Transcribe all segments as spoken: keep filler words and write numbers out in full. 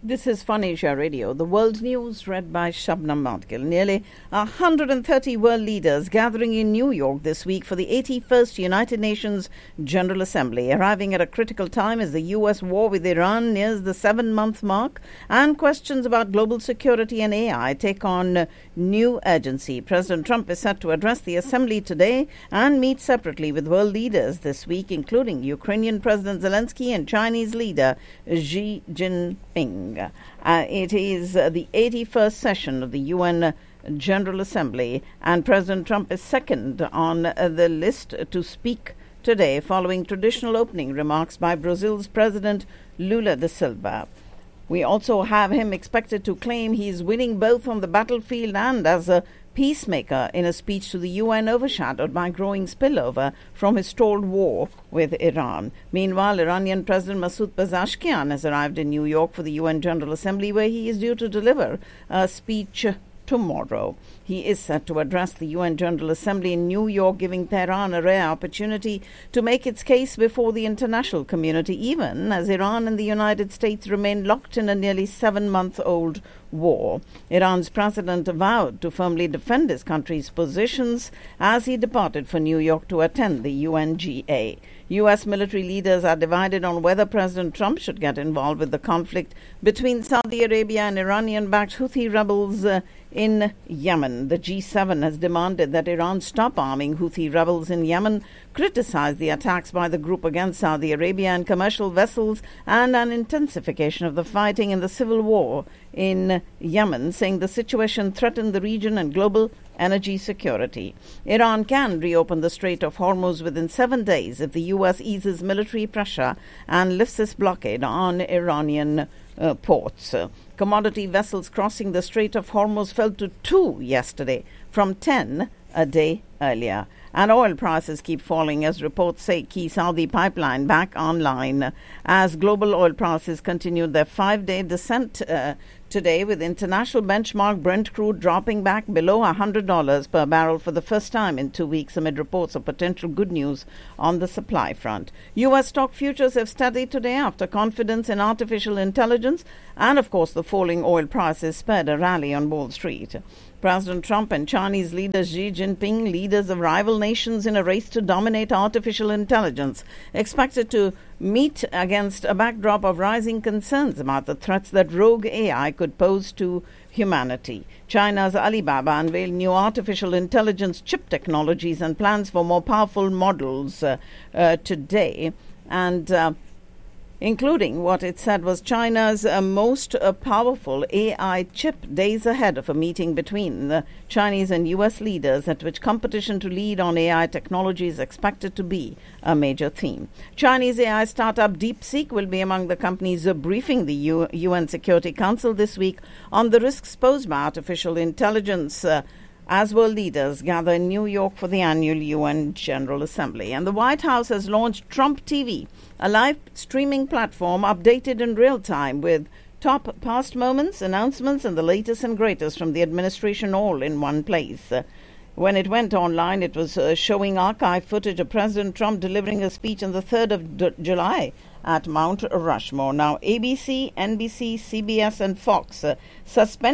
This is Fun Asia Radio, the world news read by Shabnam Madgil. Nearly one hundred thirty world leaders gathering in New York this week for the eighty-first United Nations General Assembly, arriving at a critical time as the U S war with Iran nears the seven-month mark and questions about global security and A I take on new urgency. President Trump is set to address the Assembly today and meet separately with world leaders this week, including Ukrainian President Zelensky and Chinese leader Xi Jinping. Uh, it is uh, the eighty-first session of the U N General Assembly, and President Trump is second on uh, the list to speak today, following traditional opening remarks by Brazil's President Lula da Silva. We also have him expected to claim he's winning both on the battlefield and as a peacemaker in a speech to the U N, overshadowed by growing spillover from his stalled war with Iran. Meanwhile, Iranian President Masoud Pezeshkian has arrived in New York for the U N General Assembly, where he is due to deliver a speech tomorrow. He is set to address the U N General Assembly in New York, giving Tehran a rare opportunity to make its case before the international community, even as Iran and the United States remain locked in a nearly seven-month-old war. Iran's president vowed to firmly defend his country's positions as he departed for New York to attend the U N G A. U S military leaders are divided on whether President Trump should get involved with the conflict between Saudi Arabia and Iranian-backed Houthi rebels uh, in Yemen. The G seven has demanded that Iran stop arming Houthi rebels in Yemen, criticized the attacks by the group against Saudi Arabia and commercial vessels, and an intensification of the fighting in the civil war in Yemen, saying the situation threatened the region and global energy security. Iran can reopen the Strait of Hormuz within seven days if the U S eases military pressure and lifts its blockade on Iranian uh, ports. Uh, commodity vessels crossing the Strait of Hormuz fell to two yesterday from ten a day earlier. And oil prices keep falling as reports say key Saudi pipeline back online as global oil prices continued their five-day descent uh, today, with international benchmark Brent crude dropping back below one hundred dollars per barrel for the first time in two weeks amid reports of potential good news on the supply front. U S stock futures have steadied today after confidence in artificial intelligence and, of course, the falling oil prices spurred a rally on Wall Street. President Trump and Chinese leader Xi Jinping, leaders of rival nations in a race to dominate artificial intelligence, expected to meet against a backdrop of rising concerns about the threats that rogue A I could pose to humanity. China's Alibaba unveiled new artificial intelligence chip technologies and plans for more powerful models uh, uh, today, and uh, including what it said was China's uh, most uh, powerful A I chip, days ahead of a meeting between the Chinese and U S leaders at which competition to lead on A I technology is expected to be a major theme. Chinese A I startup DeepSeek will be among the companies uh, briefing the U- UN Security Council this week on the risks posed by artificial intelligence uh, as world leaders gather in New York for the annual U N General Assembly. And the White House has launched Trump T V, a live streaming platform updated in real time with top past moments, announcements, and the latest and greatest from the administration all in one place. Uh, when it went online, it was uh, showing archive footage of President Trump delivering a speech on the third of D- July at Mount Rushmore. Now, A B C, N B C, C B S, and Fox uh, suspended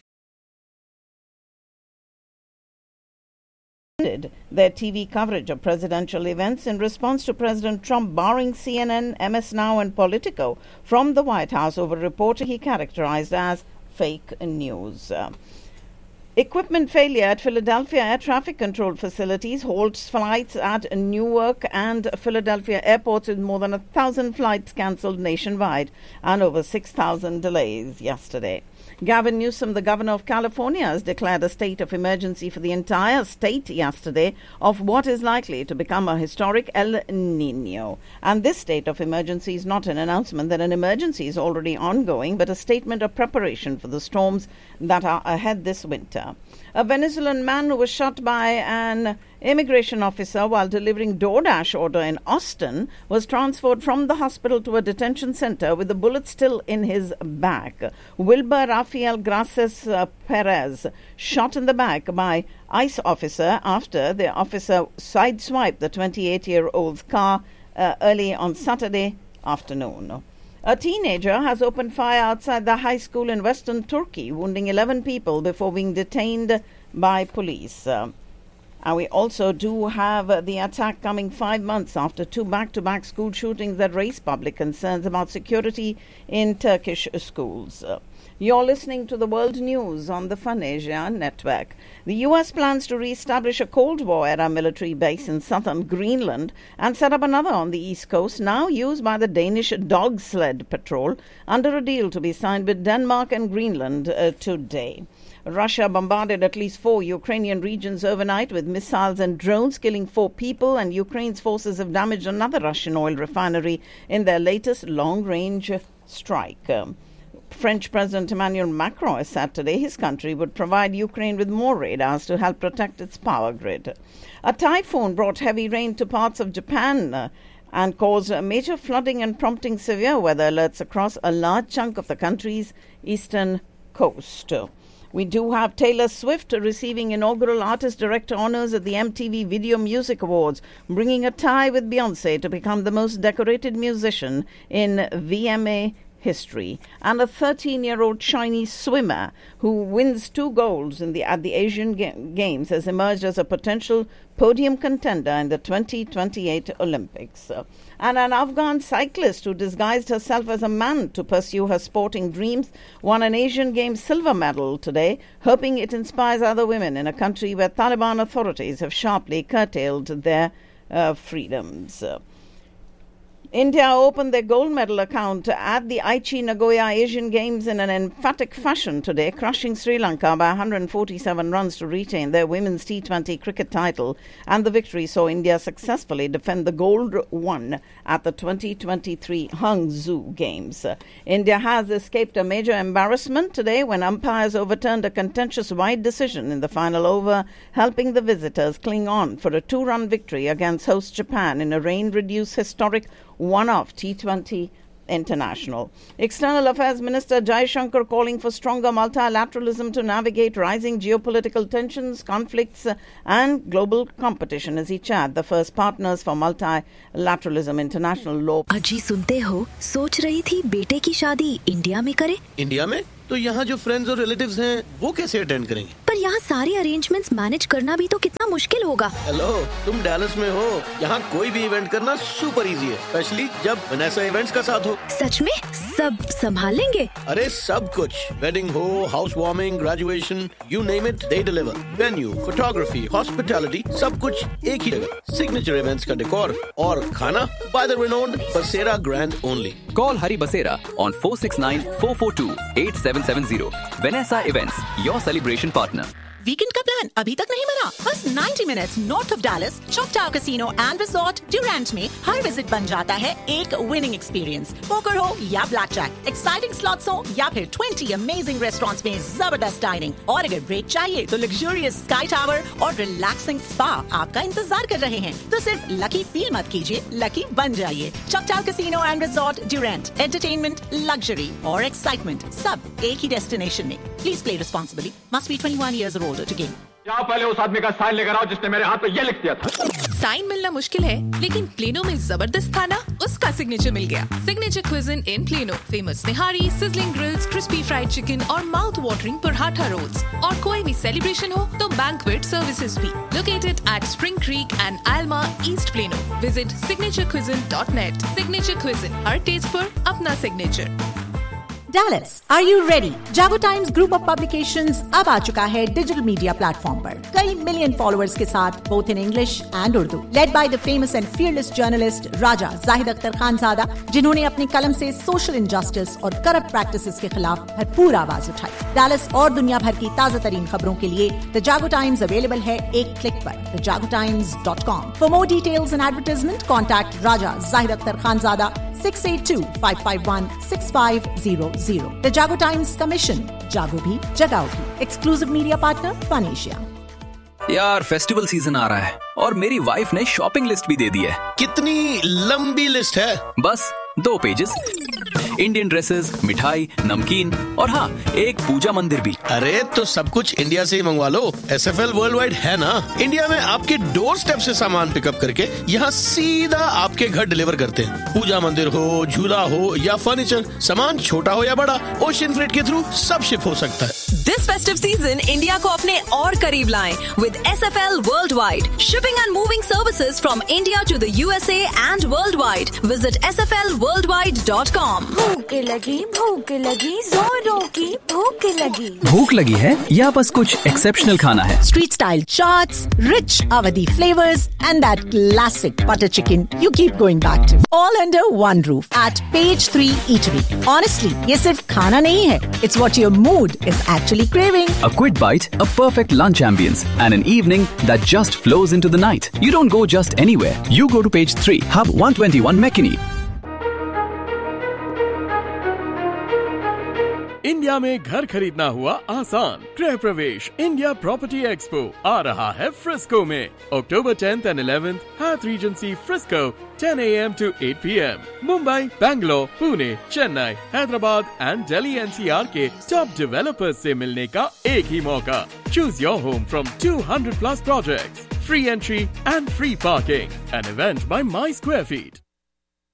their T V coverage of presidential events in response to President Trump barring C N N, M S Now, and Politico from the White House over reporting he characterized as fake news. Uh, Equipment failure at Philadelphia air traffic control facilities halts flights at Newark and Philadelphia airports, with more than a thousand flights cancelled nationwide and over six thousand delays yesterday. Gavin Newsom, the governor of California, has declared a state of emergency for the entire state yesterday of what is likely to become a historic El Nino. And this state of emergency is not an announcement that an emergency is already ongoing, but a statement of preparation for the storms that are ahead this winter. A Venezuelan man who was shot by an immigration officer while delivering DoorDash order in Austin was transferred from the hospital to a detention center with the bullet still in his back. Wilber Rafael Graces uh, Perez shot in the back by ICE officer after the officer sideswiped the twenty-eight-year-old's car uh, early on Saturday afternoon. A teenager has opened fire outside the high school in western Turkey, wounding eleven people before being detained by police. Uh, and we also do have uh, the attack coming five months after two back-to-back school shootings that raised public concerns about security in Turkish schools. Uh, You're listening to the World News on the Fun Asia Network. The U S plans to re-establish a Cold War-era military base in southern Greenland and set up another on the east coast, now used by the Danish Dog Sled Patrol, under a deal to be signed with Denmark and Greenland uh, today. Russia bombarded at least four Ukrainian regions overnight with missiles and drones, killing four people, and Ukraine's forces have damaged another Russian oil refinery in their latest long-range strike. Um, French President Emmanuel Macron has said today his country would provide Ukraine with more radars to help protect its power grid. A typhoon brought heavy rain to parts of Japan uh, and caused major flooding and prompting severe weather alerts across a large chunk of the country's eastern coast. We do have Taylor Swift receiving inaugural artist-director honors at the M T V Video Music Awards, bringing a tie with Beyoncé to become the most decorated musician in V M A history. And a thirteen-year-old Chinese swimmer who wins two golds in the at the Asian Ga- Games has emerged as a potential podium contender in the twenty twenty-eight Olympics. Uh, and an Afghan cyclist who disguised herself as a man to pursue her sporting dreams won an Asian Games silver medal today, hoping it inspires other women in a country where Taliban authorities have sharply curtailed their uh, freedoms. Uh, India opened their gold medal account at the Aichi Nagoya Asian Games in an emphatic fashion today, crushing Sri Lanka by one hundred forty-seven runs to retain their women's T twenty cricket title. And the victory saw India successfully defend the gold won at the twenty twenty-three Hangzhou Games. Uh, India has escaped a major embarrassment today when umpires overturned a contentious wide decision in the final over, helping the visitors cling on for a two-run victory against host Japan in a rain-reduced historic one-off T twenty International. External Affairs Minister Jai Shankar calling for stronger multilateralism to navigate rising geopolitical tensions, conflicts uh, and global competition as he chaired the first Partners for Multilateralism International Law. अजी सुनते हो, सोच रही थी बेटे की शादी India में करे? इंडिया में? तो यहाँ जो फ्रेंड्स और रिलेटिव्स हैं, वो कैसे अटेंड करेंगे? पर यहाँ सारे अरेंजमेंट्स मैनेज करना भी तो कितना मुश्किल होगा। हेलो, तुम डैलस में हो। यहाँ कोई भी इवेंट करना सुपर इजी है, स्पेशली जब वनेसा इवेंट्स का साथ हो। सच में? सब संभाल लेंगे? अरे सब कुछ, वेडिंग हो, house warming, graduation, you name it, they deliver. Venue, photography, hospitality, सब कुछ एक ही जगह। सिग्नेचर इवेंट्स का डेकोर और खाना बाय द रिनोन्ड बसेरा grand only. Call Hari Basera on four six nine, four four two, eight seven seven zero. Vanessa Events, your celebration partner. Weekend का plan अभी तक नहीं बना? बस ninety minutes north of Dallas, चॉकटाउ casino and resort Durand में हर visit बन जाता है एक विनिंग एक्सपीरियंस। पोकर हो या ब्लैक जैक, एक्साइटिंग स्लॉट्स हो या फिर twenty अमेजिंग रेस्टोरेंट्स में जबरदस्त डाइनिंग, और अगर ब्रेक चाहिए तो लग्जूरियस स्काई टावर और रिलैक्सिंग स्पा आपका इंतजार कर रहे हैं। तो सिर्फ लकी फील मत कीजिए, लकी बन जाइए। चॉकटाउ casino and resort Durand, entertainment, luxury और एक्साइटमेंट सब एक ही डेस्टिनेशन में। Please play responsibly, must be twenty-one years or older to game. जाओ पहले उस आदमी का साइन लेकर आओ जिसने मेरे हाथ पे ये लिख दिया था। साइन मिलना मुश्किल है, लेकिन प्लेनो में जबरदस्त खाना, उसका सिग्नेचर मिल गया। सिग्नेचर क्विज़िन इन प्लेनो, फेमस निहारी, sizzling grills, crispy fried chicken और माउथ वाटरिंग पराठा रोल्स। और कोई भी सेलिब्रेशन हो तो बैंक्वेट सर्विसेज भी। Located at spring creek and आल्मा, east plano. Visit signature क्विज़िन dot net. Signature क्विज़िन, her test पर अपना signature. Dallas, are you ready? Jago Times Group of Publications अब आ चुका है डिजिटल मीडिया प्लेटफॉर्म पर कई मिलियन फॉलोअर्स के साथ, both in English and Urdu. Led by the famous and fearless journalist राजा जाहिद अख्तर खानजादा, जिन्होंने अपनी कलम से सोशल इनजस्टिस और करप्ट प्रैक्टिसेस के खिलाफ भरपूर आवाज उठाई। Dallas और दुनिया भर की ताजा तरीन खबरों के लिए The Jago Times अवेलेबल है एक क्लिक पर, the jago times dot com. For more details and advertisement, contact Raja Zahid Akhtar Khanzada six eight two, five five one, six five zero zero. The Jago Times Commission. जागो भी जगाओ भी। Exclusive media partner Fun Asia. यार festival season आ रहा है और मेरी wife ने शॉपिंग लिस्ट भी दे दी है। कितनी लंबी लिस्ट है? बस दो पेजेस। इंडियन ड्रेसेस, मिठाई, नमकीन और हाँ एक पूजा मंदिर भी। अरे तो सब कुछ इंडिया से ही मंगवा लो। S F L world wide है ना। इंडिया में आपके डोर स्टेप से सामान पिकअप करके यहाँ सीधा आपके घर डिलीवर करते हैं। पूजा मंदिर हो, झूला हो या फर्नीचर, सामान छोटा हो या बड़ा, ओशियन फ्रेट के थ्रू सब शिप हो सकता है। दिस फेस्टिव सीजन इंडिया को अपने और करीब लाएं with S F L world wide shipping and moving services from India to the U S A and world wide. Visit S F L world wide dot com. भूख लगी भूख लगी जोरों की भूख लगी। भूख लगी है या बस कुछ एक्सेप्शनल खाना है? Street style chaats, rich Awadhi flavors, and that classic butter chicken you keep going back to. All under one roof at Page three Eatery. Honestly, ये सिर्फ खाना नहीं है. It's what your mood is actually craving. A quick bite, a perfect lunch ambience, and an evening that just flows into the night. You don't go just anywhere. You go to Page three, Hub one twenty-one Mechini. India में घर खरीदना हुआ आसान। गृह प्रवेश India property expo आ रहा है Frisco में October tenth and eleventh. Hath Regency Frisco ten a m to eight p m Mumbai, Bangalore, Pune, Chennai, Hyderabad and Delhi N C R के टॉप डेवलपर्स से मिलने का एक ही मौका। Choose your home from two hundred plus projects, free entry and free parking, an event by My Square Feet.